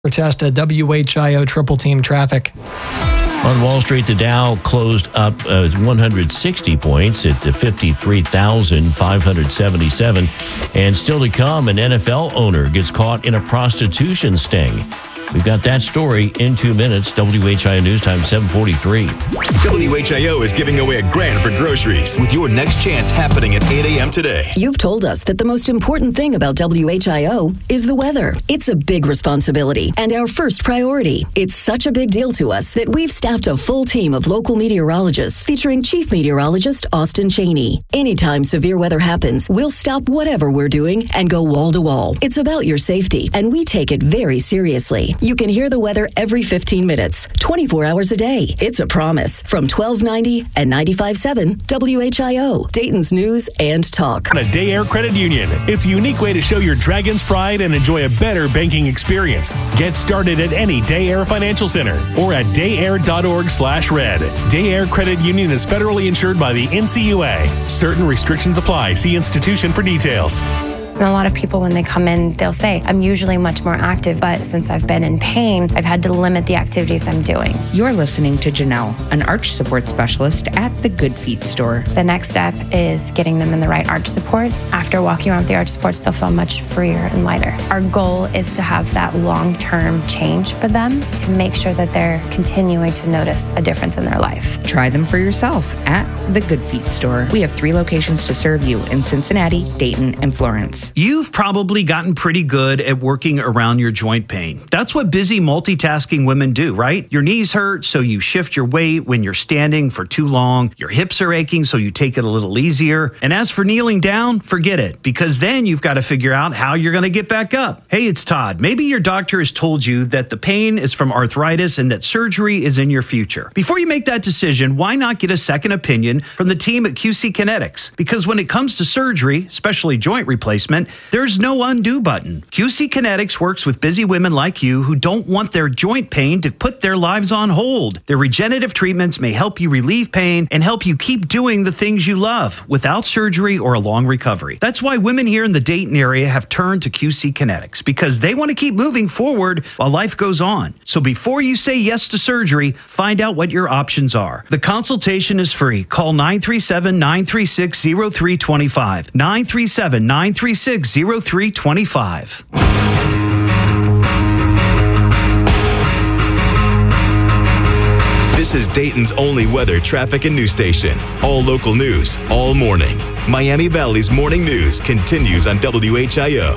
Protest at WHIO triple team traffic. On Wall Street, the Dow closed up 160 points at 53,577. And still to come, an NFL owner gets caught in a prostitution sting. We've got that story in 2 minutes. WHIO News Time 7:43. WHIO is giving away $1,000 for groceries with your next chance happening at 8 a.m. today. You've told us that the most important thing about WHIO is the weather. It's a big responsibility and our first priority. It's such a big deal to us that we've staffed a full team of local meteorologists featuring Chief Meteorologist Austin Cheney. Anytime severe weather happens, we'll stop whatever we're doing and go wall to wall. It's about your safety, and we take it very seriously. You can hear the weather every 15 minutes, 24 hours a day. It's a promise. From 1290 and 95.7 WHIO, Dayton's News and Talk. A Day Air Credit Union. It's a unique way to show your Dragon's pride and enjoy a better banking experience. Get started at any Day Air Financial Center or at dayair.org/red. Day Air Credit Union is federally insured by the NCUA. Certain restrictions apply. See institution for details. And a lot of people, when they come in, they'll say, I'm usually much more active, but since I've been in pain, I've had to limit the activities I'm doing. You're listening to Janelle, an arch support specialist at the Good Feet store. The next step is getting them in the right arch supports. After walking around with the arch supports, they'll feel much freer and lighter. Our goal is to have that long-term change for them to make sure that they're continuing to notice a difference in their life. Try them for yourself at the Good Feet store. We have 3 locations to serve you in Cincinnati, Dayton, and Florence. You've probably gotten pretty good at working around your joint pain. That's what busy multitasking women do, right? Your knees hurt, so you shift your weight when you're standing for too long. Your hips are aching, so you take it a little easier. And as for kneeling down, forget it, because then you've got to figure out how you're going to get back up. Hey, it's Todd. Maybe your doctor has told you that the pain is from arthritis and that surgery is in your future. Before you make that decision, why not get a second opinion from the team at QC Kinetics? Because when it comes to surgery, especially joint replacement, there's no undo button. QC Kinetics works with busy women like you who don't want their joint pain to put their lives on hold. Their regenerative treatments may help you relieve pain and help you keep doing the things you love without surgery or a long recovery. That's why women here in the Dayton area have turned to QC Kinetics, because they want to keep moving forward while life goes on. So before you say yes to surgery, find out what your options are. The consultation is free. Call 937-936-0325. 937-936-0325. This is Dayton's only weather, traffic, and news station. All local news, all morning. Miami Valley's morning news continues on WHIO.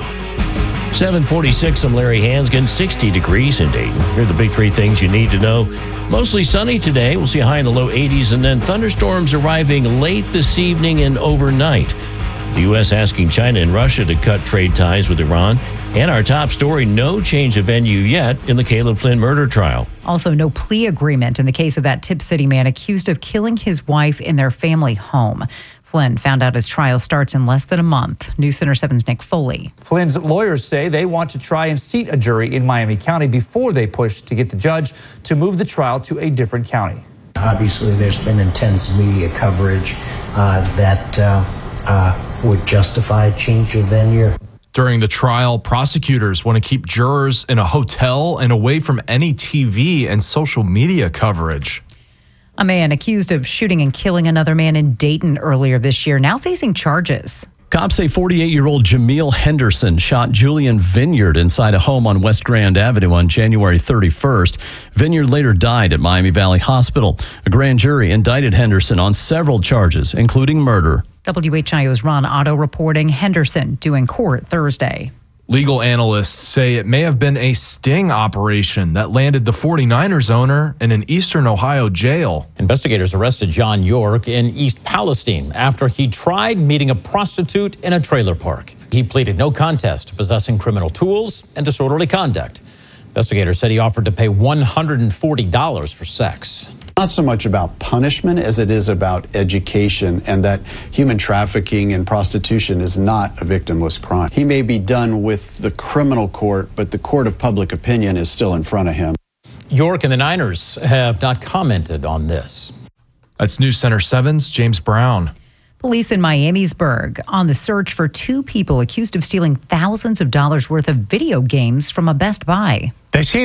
7:46, I'm Larry Hansgen, 60 degrees in Dayton. Here are the big 3 things you need to know. Mostly sunny today. We'll see a high in the low 80s, and then thunderstorms arriving late this evening and overnight. The U.S. asking China and Russia to cut trade ties with Iran. And our top story, no change of venue yet in the Caleb Flynn murder trial. Also, no plea agreement in the case of that Tip City man accused of killing his wife in their family home. Flynn found out his trial starts in less than a month. News Center 7's Nick Foley. Flynn's lawyers say they want to try and seat a jury in Miami County before they push to get the judge to move the trial to a different county. Obviously, there's been intense media coverage that would justify a change of venue. During the trial, prosecutors want to keep jurors in a hotel and away from any TV and social media coverage. A man accused of shooting and killing another man in Dayton earlier this year, now facing charges. Cops say 48-year-old Jameel Henderson shot Julian Vineyard inside a home on West Grand Avenue on January 31st. Vineyard later died at Miami Valley Hospital. A grand jury indicted Henderson on several charges, including murder. WHIO's Ron Otto reporting Henderson due in court Thursday. Legal analysts say it may have been a sting operation that landed the 49ers owner in an Eastern Ohio jail. Investigators arrested John York in East Palestine after he tried meeting a prostitute in a trailer park. He pleaded no contest to possessing criminal tools and disorderly conduct. Investigators said he offered to pay $140 for sex. Not so much about punishment as it is about education, and that human trafficking and prostitution is not a victimless crime. He may be done with the criminal court, but the court of public opinion is still in front of him. York and the Niners have not commented on this. That's News Center 7's James Brown. Police in Miamisburg on the search for 2 people accused of stealing thousands of dollars worth of video games from a Best Buy. They say